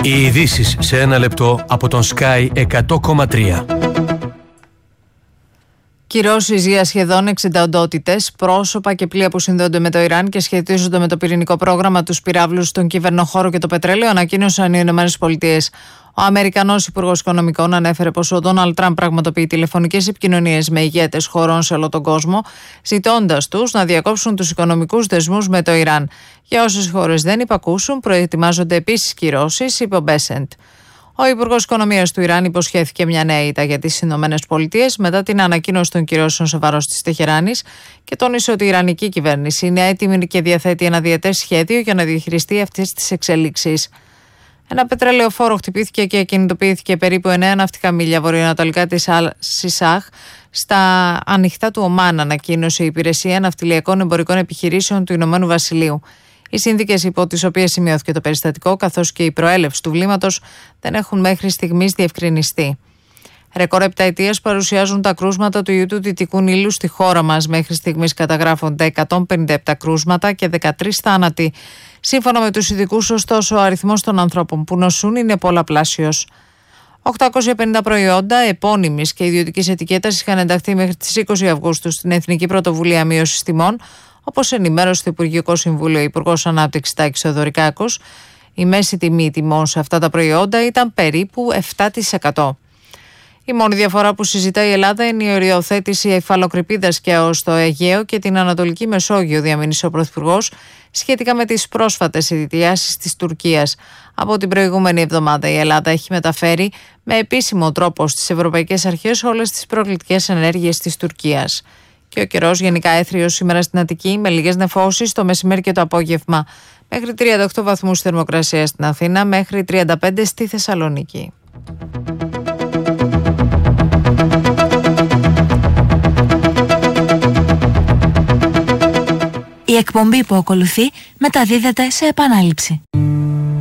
Οι ειδήσεις σε ένα λεπτό από τον Sky 100,3. Κυρώσεις για σχεδόν 60 οντότητες, πρόσωπα και πλοία που συνδέονται με το Ιράν και σχετίζονται με το πυρηνικό πρόγραμμα, τους πυράβλους, τον κυβερνοχώρο και το πετρέλαιο, ανακοίνωσαν οι ΗΠΑ. Ο Αμερικανός Υπουργός Οικονομικών ανέφερε πως ο Ντόναλντ Τραμπ πραγματοποιεί τηλεφωνικές επικοινωνίες με ηγέτες χωρών σε όλο τον κόσμο, ζητώντας τους να διακόψουν τους οικονομικούς δεσμούς με το Ιράν. Για όσες χώρες δεν υπακούσουν, προετοιμάζονται επίσης κυρώσεις, είπε ο Μπέσεντ. Ο Υπουργός Οικονομίας του Ιράν υποσχέθηκε μια νέα ήττα για τις ΗΠΑ μετά την ανακοίνωση των κυρώσεων σε βάρος της Τεχεράνης και τόνισε ότι η Ιρανική κυβέρνηση είναι έτοιμη και διαθέτει ένα διετές σχέδιο για να διαχειριστεί αυτές τις εξελίξεις. Ένα πετρελαιοφόρο χτυπήθηκε και κινητοποιήθηκε περίπου 9 ναυτικά μίλια βορειοανατολικά της Αλ-Σισάχ στα ανοιχτά του Ομάν, ανακοίνωσε η Υπηρεσία Ναυτιλιακών Εμπορικών Επιχειρήσεων του Ηνωμένου Βασιλείου. Οι συνθήκες υπό τις οποίες σημειώθηκε το περιστατικό, καθώς και η προέλευση του βλήματος, δεν έχουν μέχρι στιγμής διευκρινιστεί. Ρεκόρ επταετίας παρουσιάζουν τα κρούσματα του ιού του Δυτικού Νείλου στη χώρα μας. Μέχρι στιγμής καταγράφονται 157 κρούσματα και 13 θάνατοι. Σύμφωνα με τους ειδικούς, ωστόσο, ο αριθμός των ανθρώπων που νοσούν είναι πολλαπλάσιος. 850 προϊόντα επώνυμης και ιδιωτικής ετικέτας είχαν ενταχθεί μέχρι τις 20 Αυγούστου στην Εθνική Πρωτοβουλία Μείωσης Τιμών, όπως ενημέρωσε το Υπουργικό Συμβούλιο Υπουργός Ανάπτυξης Τάκης Θεοδωρικάκος. Η μέση τιμή τιμών σε αυτά τα προϊόντα ήταν περίπου 7%. Η μόνη διαφορά που συζητάει η Ελλάδα είναι η οριοθέτηση υφαλοκρηπίδας και στο Αιγαίο και την Ανατολική Μεσόγειο, διαμήνυσε ο Πρωθυπουργός, σχετικά με τις πρόσφατες ειτιάσεις της Τουρκίας. Από την προηγούμενη εβδομάδα η Ελλάδα έχει μεταφέρει με επίσημο τρόπο στις ευρωπαϊκές αρχές όλες τις προκλητικές ενέργειες της Τουρκίας. Και ο καιρός γενικά έθριος σήμερα στην Αττική, με λίγες νεφώσεις το μεσημέρι και το απόγευμα. Μέχρι 38 βαθμούς θερμοκρασία στην Αθήνα, μέχρι 35 στη Θεσσαλονίκη. Η εκπομπή που ακολουθεί μεταδίδεται σε επανάληψη.